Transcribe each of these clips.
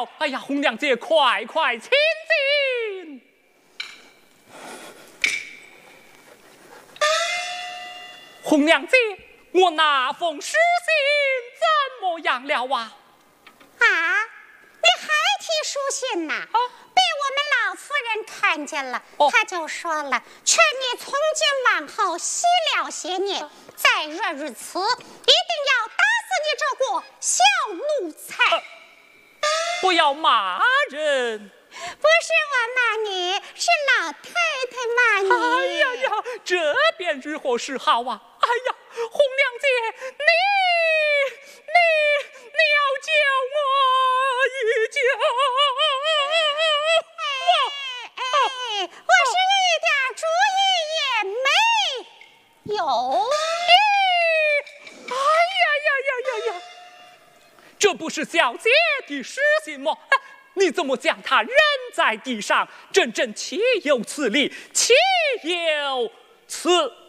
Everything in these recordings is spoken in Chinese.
了！哎呀，红娘姐，快快请进。红娘姐，我那封书信怎么样了啊？ 啊，你还提书信呐？被我们老夫人看见了，她就说了，劝你从今往后息了些年，再若如此，一定要打死你这个小奴才。 不要骂人。 不是我骂你，是老太太骂你。 哎呀呀，这便如何是好啊？哎呀，红娘姐，你要救我一救！ 我是一点主意也没有。 哎呀！这不是小姐的书信吗？你怎么将它扔在地上？真岂有此理！岂有此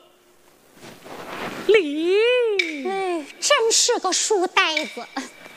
理！ 真是个书呆子。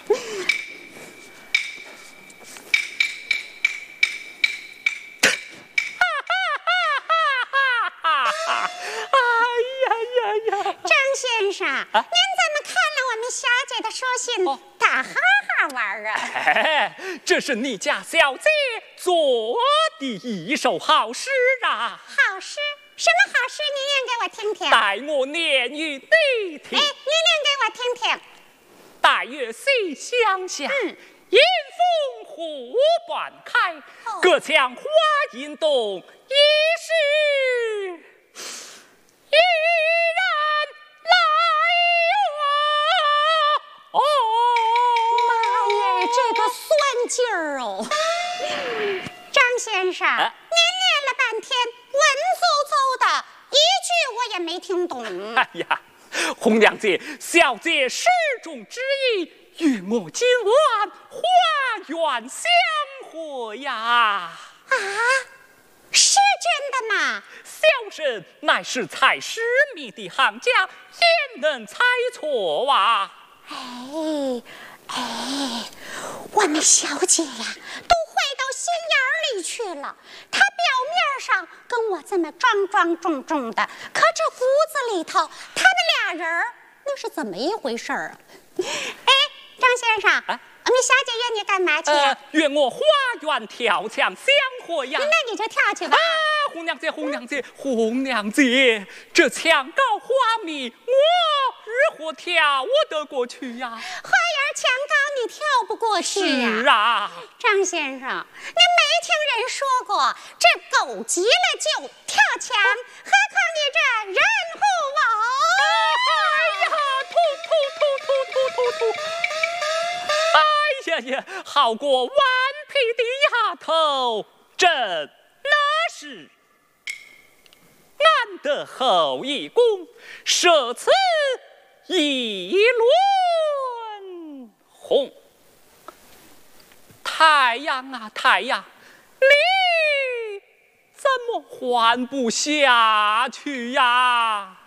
张先生，您怎么看了我们小姐的书信，打哈哈玩啊？ 这是你家小姐做的一首好诗啊！ 好诗？什么好诗？你念给我听听。 待我念与你听。 你念给我听听。 待月夕相向，迎风湖半开，隔墙花影动，疑是一人来妈呀，这个酸劲儿哦！张先生，您念了半天，文绉绉的，一句我也没听懂。 哎呀，红娘姐，小姐诗中之意，与我今晚花园相会呀！ 啊，是真的吗？ 小生乃是采诗谜的行家，焉能猜错啊？ 我们小姐呀，都坏到心眼里去了。她表面上跟我这么庄庄重重的，可这骨子里头，他们俩人那是怎么一回事啊？张先生，我们小姐约你干嘛去呀？ 约我花园跳墙相会呀！ 那你就跳去吧。 红娘姐，这墙高花密，我如何跳得过去呀？ 花园墙高，你跳不过去呀。 是啊， 张先生，您没听人说过，这狗急了就跳墙，何况你这人护我？ 哎呀，吐！哎呀，好过顽皮的丫头，真那是安得后一功，舍此一轮红。太阳啊太阳，你怎么还不下去呀？